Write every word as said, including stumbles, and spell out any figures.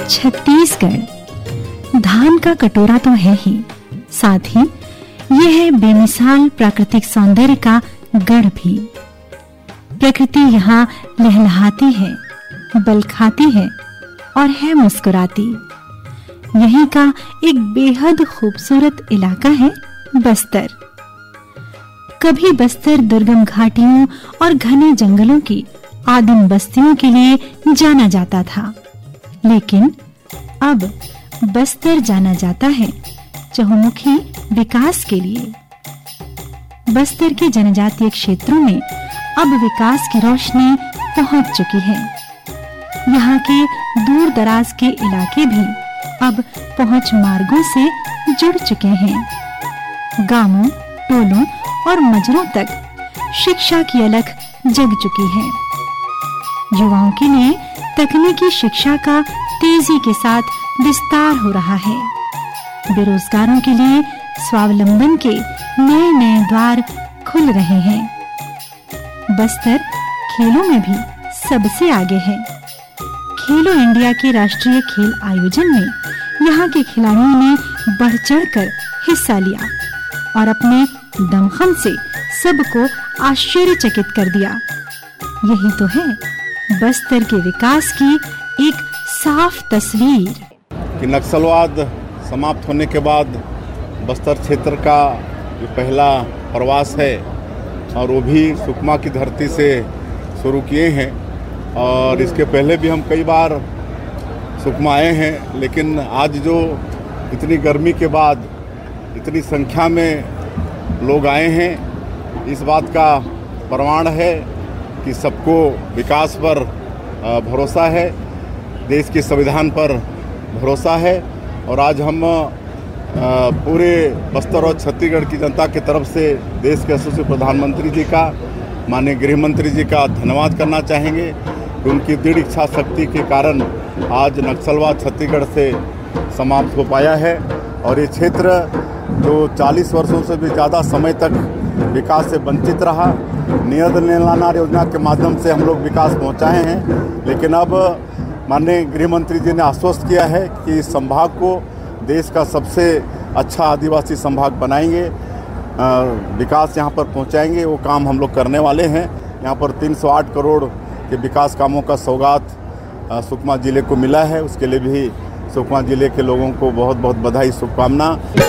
छत्तीसगढ़ धान का कटोरा तो है ही, साथ ही यह है बेमिसाल प्राकृतिक सौंदर्य का गढ़ भी। प्रकृति यहाँ लहलहाती है, बल खाती है और है मुस्कुराती। यहीं का एक बेहद खूबसूरत इलाका है बस्तर। कभी बस्तर दुर्गम घाटियों और घने जंगलों की आदिम बस्तियों के लिए जाना जाता था, लेकिन अब बस्तर जाना जाता है चहुमुखी विकास के लिए। बस्तर के जनजातीय क्षेत्रों में अब विकास की रोशनी पहुंच चुकी है। यहाँ के दूर दराज के इलाके भी अब पहुंच मार्गों से जुड़ चुके हैं। गांवों, टोलों और मजरों तक शिक्षा की अलख जग चुकी है। युवाओं के लिए तकनीकी शिक्षा का तेजी के साथ विस्तार हो रहा है। बेरोजगारों के लिए स्वावलंबन के नए नए द्वार खुल रहे हैं। बस्तर खेलों में भी सबसे आगे है। खेलो इंडिया के राष्ट्रीय खेल आयोजन में यहाँ के खिलाड़ियों ने बढ़ चढ़कर हिस्सा लिया और अपने दमखम से सबको आश्चर्यचकित कर दिया। यही तो है बस्तर के विकास की एक साफ तस्वीर। कि नक्सलवाद समाप्त होने के बाद बस्तर क्षेत्र का जो पहला प्रवास है और वो भी सुकमा की धरती से शुरू किए हैं, और इसके पहले भी हम कई बार सुकमा आए हैं। लेकिन आज जो इतनी गर्मी के बाद इतनी संख्या में लोग आए हैं, इस बात का प्रमाण है कि सबको विकास पर भरोसा है, देश के संविधान पर भरोसा है। और आज हम पूरे बस्तर और छत्तीसगढ़ की जनता की तरफ से देश के यशस्वी प्रधानमंत्री जी का, माननीय गृह मंत्री जी का धन्यवाद करना चाहेंगे कि उनकी दृढ़ इच्छा शक्ति के कारण आज नक्सलवाद छत्तीसगढ़ से समाप्त हो पाया है। और ये क्षेत्र जो चालीस वर्षों से भी ज़्यादा समय तक विकास से वंचित रहा, नियत निलानार योजना के माध्यम से हम लोग विकास पहुंचाए हैं, लेकिन अब माननीय गृह मंत्री जी ने आश्वस्त किया है कि इस संभाग को देश का सबसे अच्छा आदिवासी संभाग बनाएंगे, विकास यहाँ पर पहुँचाएंगे। वो काम हम लोग करने वाले हैं। यहाँ पर तीन सौ आठ करोड़ के विकास कामों का सौगात सुकमा जिले को मिला है। उसके लिए भी सुकमा जिले के लोगों को बहुत बहुत बधाई, शुभकामना।